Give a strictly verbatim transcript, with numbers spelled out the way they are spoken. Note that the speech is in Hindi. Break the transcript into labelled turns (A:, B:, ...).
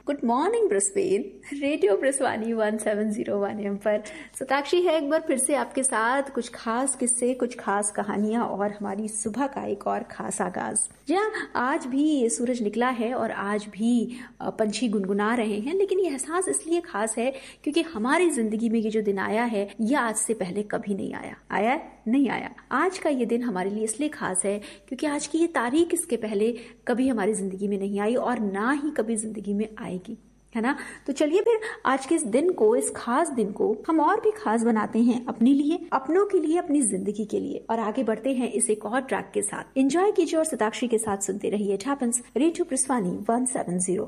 A: Good morning Brisbane, radio ब्रिस्वानी one seven zero one M पर सताक्षी है एक बार फिर से आपके साथ। कुछ खास किस्से, कुछ खास कहानियां और हमारी सुबह का एक और खास आगाज। जी हाँ, आज भी सूरज निकला है और आज भी पंछी गुनगुना रहे हैं, लेकिन ये एहसास इसलिए खास है क्योंकि हमारी जिंदगी में ये जो दिन आया है ये आज से पहले कभी नहीं आया। आया है? नहीं आया। आज का ये दिन हमारे लिए इसलिए खास है क्योंकि आज की ये तारीख इसके पहले कभी हमारी जिंदगी में नहीं आई और ना ही कभी जिंदगी में आएगी, है ना। तो चलिए फिर आज के इस दिन को, इस खास दिन को हम और भी खास बनाते हैं अपने लिए, अपनों के लिए, अपनी जिंदगी के लिए, और आगे बढ़ते हैं इस एक और ट्रैक के साथ। एंजॉय कीजिए और सताक्षी के साथ सुनते रहिए। It happens, radio ब्रिस्वानी one seven zero.